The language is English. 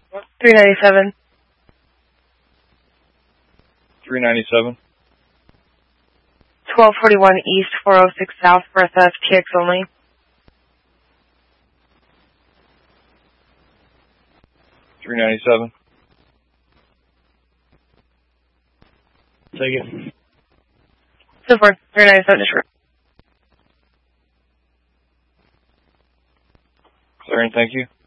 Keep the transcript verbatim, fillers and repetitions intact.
three ninety-seven. three ninety-seven. twelve forty-one East, four oh six South, Bertha, F T X only. three ninety-seven. Take it. So far, three ninety-seven. Clearing, thank you.